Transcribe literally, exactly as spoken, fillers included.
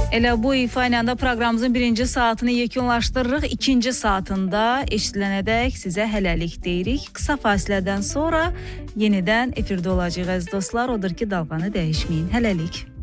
Elə bu ifa ilə də proqramımızın birinci saatını yekunlaşdırırıq. İkinci saatında eşidilənədək sizə hələlik deyirik. Qısa fasilədən sonra yenidən efirdə olacağıq əziz dostlar. Odur ki, dalğanı dəyişməyin. Hələlik.